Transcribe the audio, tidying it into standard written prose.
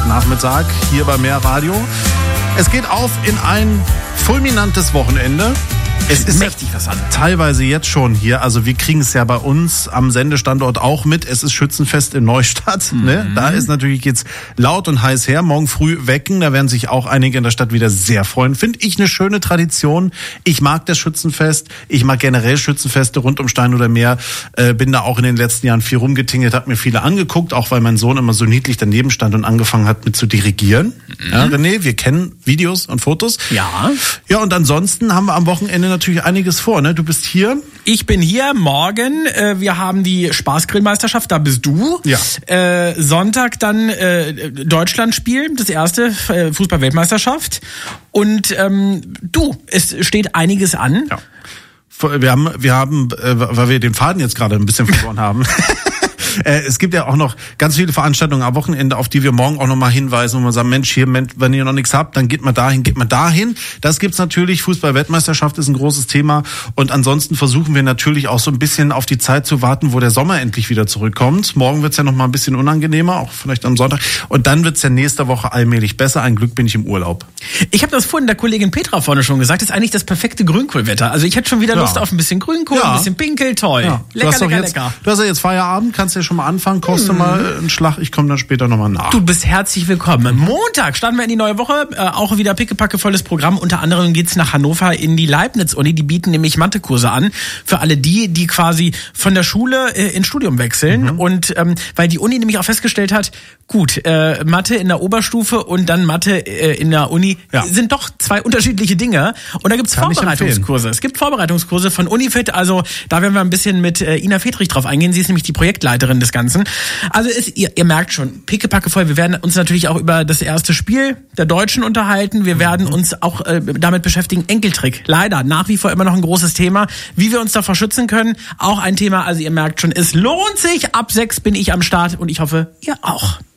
Nachmittag hier bei Mehr Radio. Es geht auf in ein fulminantes Wochenende. Es ist mächtig was an. Teilweise jetzt schon hier, also wir kriegen es ja bei uns am Sendestandort auch mit. Es ist Schützenfest in Neustadt. Ne? Da ist natürlich jetzt laut und heiß her. Morgen früh wecken, da werden sich auch einige in der Stadt wieder sehr freuen. Finde ich eine schöne Tradition. Ich mag das Schützenfest. Ich mag generell Schützenfeste rund um Stein oder Meer. Bin da auch in den letzten Jahren viel rumgetingelt, habe mir viele angeguckt, auch weil mein Sohn immer so niedlich daneben stand und angefangen hat mit zu dirigieren. Ja, René, wir kennen Videos und Fotos. Ja. Ja, und ansonsten haben wir am Wochenende natürlich einiges vor, ne? Du bist hier. Ich bin hier morgen. Wir haben die Spaßgrillmeisterschaft, da bist du. Ja. Sonntag dann Deutschlandspiel, das erste Fußball-Weltmeisterschaft. Und es steht einiges an. Ja. Wir haben, weil wir den Faden jetzt gerade ein bisschen verloren haben. Es gibt ja auch noch ganz viele Veranstaltungen am Wochenende, auf die wir morgen auch nochmal hinweisen, wo man sagt, Mensch, hier, wenn ihr noch nichts habt, dann geht mal dahin. Das gibt's natürlich. Fußball-Weltmeisterschaft ist ein großes Thema. Und ansonsten versuchen wir natürlich auch so ein bisschen auf die Zeit zu warten, wo der Sommer endlich wieder zurückkommt. Morgen wird's ja nochmal ein bisschen unangenehmer, auch vielleicht am Sonntag. Und dann wird's ja nächste Woche allmählich besser. Ein Glück bin ich im Urlaub. Ich habe das vorhin der Kollegin Petra vorne schon gesagt, das ist eigentlich das perfekte Grünkohlwetter. Also ich hätte schon wieder Lust auf ein bisschen Grünkohl, ein bisschen Pinkel, toll. Ja. Lecker. Du hast ja jetzt Feierabend, kannst ja schon mal anfangen, koste mal einen Schlag, ich komme dann später nochmal nach. Du bist herzlich willkommen. Montag starten wir in die neue Woche, auch wieder pickepacke volles Programm. Unter anderem geht's nach Hannover in die Leibniz-Uni, die bieten nämlich Mathekurse an, für alle die quasi von der Schule ins Studium wechseln. Und weil die Uni nämlich auch festgestellt hat, gut, Mathe in der Oberstufe und dann Mathe in der Uni sind doch zwei unterschiedliche Dinge. Und da gibt's Vorbereitungskurse. Es gibt Vorbereitungskurse von Unifit, also da werden wir ein bisschen mit Ina Fedrich drauf eingehen. Sie ist nämlich die Projektleiterin des Ganzen. Also ihr merkt schon, pickepacke voll. Wir werden uns natürlich auch über das erste Spiel der Deutschen unterhalten. Wir werden uns auch damit beschäftigen. Enkeltrick, leider nach wie vor immer noch ein großes Thema. Wie wir uns davor schützen können, auch ein Thema. Also ihr merkt schon, es lohnt sich. Ab 6 bin ich am Start und ich hoffe, ihr auch.